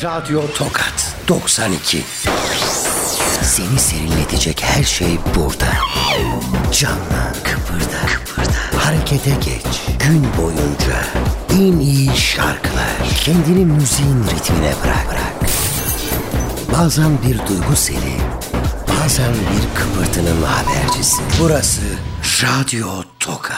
Radyo Tokat 92. Seni serinletecek her şey burada. Canlan, kıpırda, harekete geç. Gün boyunca en iyi şarkılar. Kendini müziğin ritmine bırak. Bazen bir duygu seli, bazen bir kıpırtının habercisi. Burası Radyo Tokat.